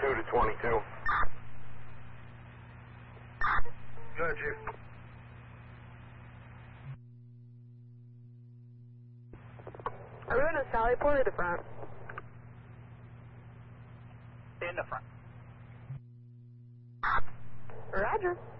2 to 22. Good, Chief. Aruna, Sally, pull to the front. In the front. Roger.